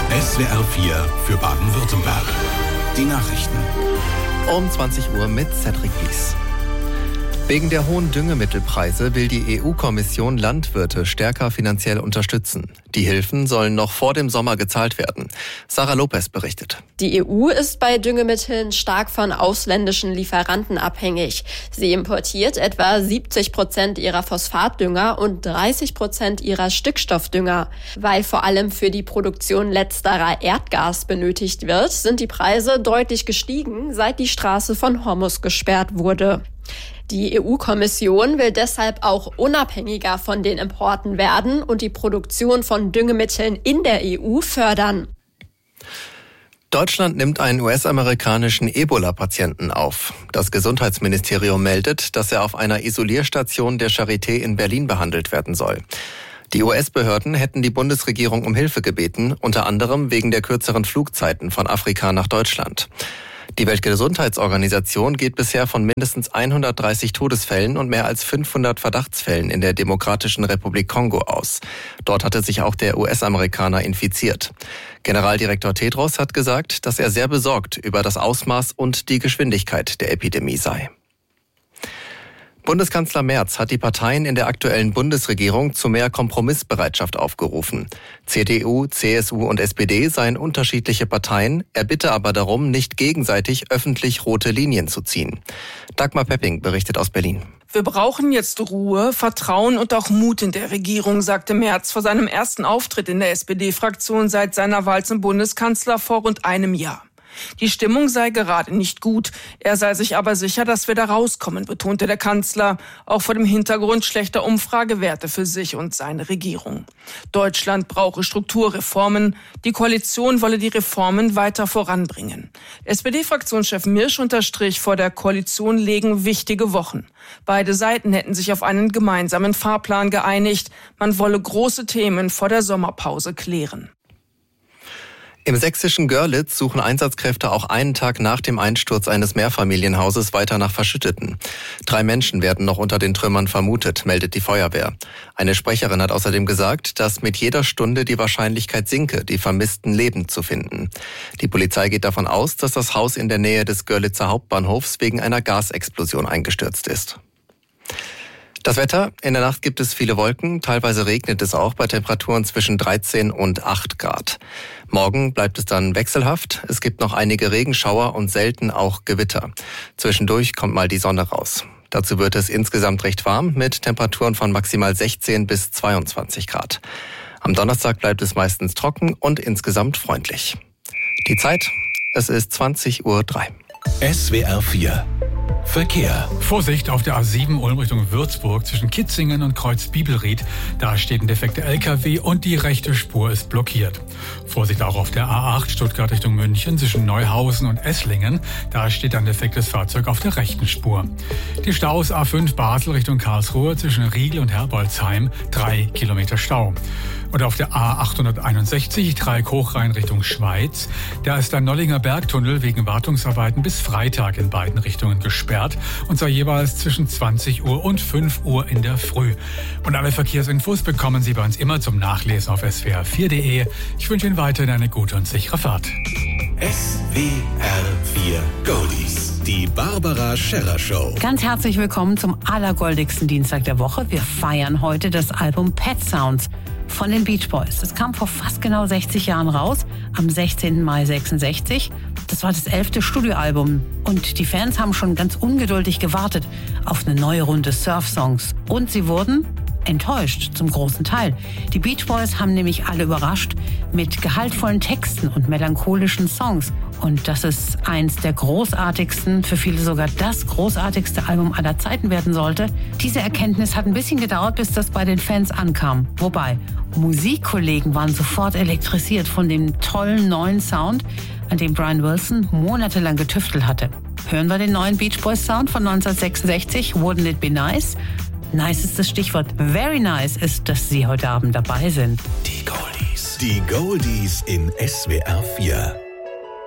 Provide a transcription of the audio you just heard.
SWR 4 für Baden-Württemberg. Die Nachrichten. Um 20 Uhr mit Cedric Wies. Wegen der hohen Düngemittelpreise will die EU-Kommission Landwirte stärker finanziell unterstützen. Die Hilfen sollen noch vor dem Sommer gezahlt werden. Sarah Lopez berichtet. Die EU ist bei Düngemitteln stark von ausländischen Lieferanten abhängig. Sie importiert etwa 70% ihrer Phosphatdünger und 30% ihrer Stickstoffdünger. Weil vor allem für die Produktion letzterer Erdgas benötigt wird, sind die Preise deutlich gestiegen, seit die Straße von Hormuz gesperrt wurde. Die EU-Kommission will deshalb auch unabhängiger von den Importen werden und die Produktion von Düngemitteln in der EU fördern. Deutschland nimmt einen US-amerikanischen Ebola-Patienten auf. Das Gesundheitsministerium meldet, dass er auf einer Isolierstation der Charité in Berlin behandelt werden soll. Die US-Behörden hätten die Bundesregierung um Hilfe gebeten, unter anderem wegen der kürzeren Flugzeiten von Afrika nach Deutschland. Die Weltgesundheitsorganisation geht bisher von mindestens 130 Todesfällen und mehr als 500 Verdachtsfällen in der Demokratischen Republik Kongo aus. Dort hatte sich auch der US-Amerikaner infiziert. Generaldirektor Tedros hat gesagt, dass er sehr besorgt über das Ausmaß und die Geschwindigkeit der Epidemie sei. Bundeskanzler Merz hat die Parteien in der aktuellen Bundesregierung zu mehr Kompromissbereitschaft aufgerufen. CDU, CSU und SPD seien unterschiedliche Parteien, er bitte aber darum, nicht gegenseitig öffentlich rote Linien zu ziehen. Dagmar Pepping berichtet aus Berlin. Wir brauchen jetzt Ruhe, Vertrauen und auch Mut in der Regierung, sagte Merz vor seinem ersten Auftritt in der SPD-Fraktion seit seiner Wahl zum Bundeskanzler vor rund einem Jahr. Die Stimmung sei gerade nicht gut. Er sei sich aber sicher, dass wir da rauskommen, betonte der Kanzler, auch vor dem Hintergrund schlechter Umfragewerte für sich und seine Regierung. Deutschland brauche Strukturreformen. Die Koalition wolle die Reformen weiter voranbringen. SPD-Fraktionschef Mirsch unterstrich, vor der Koalition legen wichtige Wochen. Beide Seiten hätten sich auf einen gemeinsamen Fahrplan geeinigt. Man wolle große Themen vor der Sommerpause klären. Im sächsischen Görlitz suchen Einsatzkräfte auch einen Tag nach dem Einsturz eines Mehrfamilienhauses weiter nach Verschütteten. 3 Menschen werden noch unter den Trümmern vermutet, meldet die Feuerwehr. Eine Sprecherin hat außerdem gesagt, dass mit jeder Stunde die Wahrscheinlichkeit sinke, die Vermissten lebend zu finden. Die Polizei geht davon aus, dass das Haus in der Nähe des Görlitzer Hauptbahnhofs wegen einer Gasexplosion eingestürzt ist. Das Wetter: In der Nacht gibt es viele Wolken, teilweise regnet es auch bei Temperaturen zwischen 13 und 8 Grad. Morgen bleibt es dann wechselhaft, es gibt noch einige Regenschauer und selten auch Gewitter. Zwischendurch kommt mal die Sonne raus. Dazu wird es insgesamt recht warm mit Temperaturen von maximal 16 bis 22 Grad. Am Donnerstag bleibt es meistens trocken und insgesamt freundlich. Die Zeit: Es ist 20:03 Uhr. SWR 4 Verkehr. Vorsicht auf der A7 Ulm Richtung Würzburg zwischen Kitzingen und Kreuz-Bibelried. Da steht ein defekter LKW und die rechte Spur ist blockiert. Vorsicht auch auf der A8 Stuttgart Richtung München zwischen Neuhausen und Esslingen. Da steht ein defektes Fahrzeug auf der rechten Spur. Die Staus A5 Basel Richtung Karlsruhe zwischen Riegel und Herbolzheim. 3 Kilometer Stau. Und auf der A861 Dreieck-Hochrhein Richtung Schweiz. Da ist der Nollinger Bergtunnel wegen Wartungsarbeiten bis Freitag in beiden Richtungen gesperrt. Und zwar jeweils zwischen 20 Uhr und 5 Uhr in der Früh. Und alle Verkehrsinfos bekommen Sie bei uns immer zum Nachlesen auf swr4.de. Ich wünsche Ihnen weiterhin eine gute und sichere Fahrt. SWR 4 Goldies. Die Barbara Scherrer Show. Ganz herzlich willkommen zum allergoldigsten Dienstag der Woche. Wir feiern heute das Album Pet Sounds von den Beach Boys. Es kam vor fast genau 60 Jahren raus, am 16. Mai 66. Das war das 11. Studioalbum und die Fans haben schon ganz ungeduldig gewartet auf eine neue Runde Surf-Songs. Und sie wurden enttäuscht, zum großen Teil. Die Beach Boys haben nämlich alle überrascht mit gehaltvollen Texten und melancholischen Songs. Und das ist eins der großartigsten, für viele sogar das großartigste Album aller Zeiten werden sollte. Diese Erkenntnis hat ein bisschen gedauert, bis das bei den Fans ankam. Wobei, Musikkollegen waren sofort elektrisiert von dem tollen neuen Sound, an dem Brian Wilson monatelang getüftelt hatte. Hören wir den neuen Beach Boys Sound von 1966, Wouldn't It Be Nice? Nice ist das Stichwort. Very nice ist, dass Sie heute Abend dabei sind. Die Goldies. Die Goldies in SWR 4.